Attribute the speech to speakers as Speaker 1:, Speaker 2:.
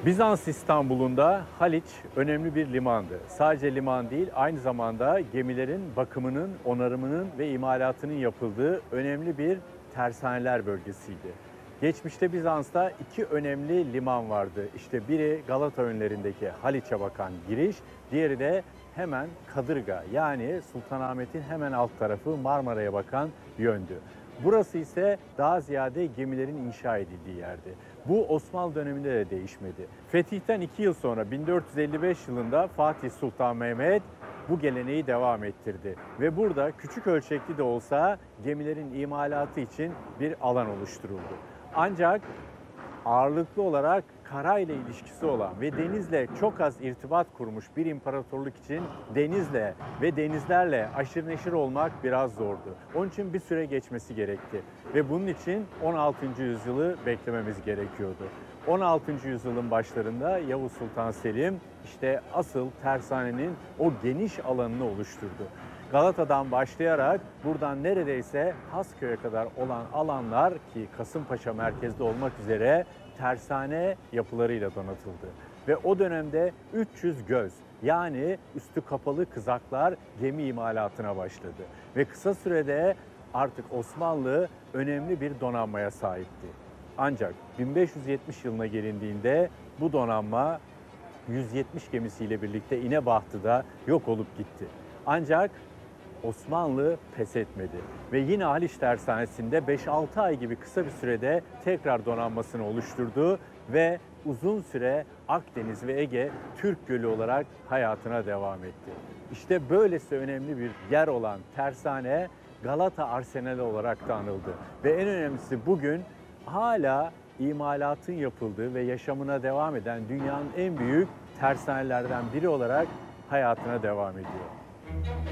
Speaker 1: Bizans İstanbul'unda Haliç önemli bir limandı. Sadece liman değil, aynı zamanda gemilerin bakımının, onarımının ve imalatının yapıldığı önemli bir tersaneler bölgesiydi. Geçmişte Bizans'ta iki önemli liman vardı. İşte biri Galata önlerindeki Haliç'e bakan giriş, diğeri de hemen Kadırga, yani Sultanahmet'in hemen alt tarafı Marmara'ya bakan yöndü. Burası ise daha ziyade gemilerin inşa edildiği yerdi. Bu Osmanlı döneminde de değişmedi. Fetih'ten 2 yıl sonra 1455 yılında Fatih Sultan Mehmet bu geleneği devam ettirdi. Ve burada küçük ölçekli de olsa gemilerin imalatı için bir alan oluşturuldu. Ancak ağırlıklı olarak karayla ilişkisi olan ve denizle çok az irtibat kurmuş bir imparatorluk için denizle ve denizlerle aşırı neşir olmak biraz zordu. Onun için bir süre geçmesi gerekti ve bunun için 16. yüzyılı beklememiz gerekiyordu. 16. yüzyılın başlarında Yavuz Sultan Selim işte asıl tersanenin o geniş alanını oluşturdu. Galata'dan başlayarak buradan neredeyse Hasköy'e kadar olan alanlar ki Kasımpaşa merkezde olmak üzere tersane yapılarıyla donatıldı. Ve o dönemde 300 göz, yani üstü kapalı kızaklar gemi imalatına başladı. Ve kısa sürede artık Osmanlı önemli bir donanmaya sahipti. Ancak 1570 yılına gelindiğinde bu donanma 170 gemisiyle birlikte İnebahtı'da yok olup gitti. Ancak Osmanlı pes etmedi ve yine Haliç Tersanesi'nde 5-6 ay gibi kısa bir sürede tekrar donanmasını oluşturdu ve uzun süre Akdeniz ve Ege Türk Gölü olarak hayatına devam etti. İşte böylesi önemli bir yer olan tersane Galata Arsenali olarak da anıldı ve en önemlisi bugün hala imalatın yapıldığı ve yaşamına devam eden dünyanın en büyük tersanelerden biri olarak hayatına devam ediyor.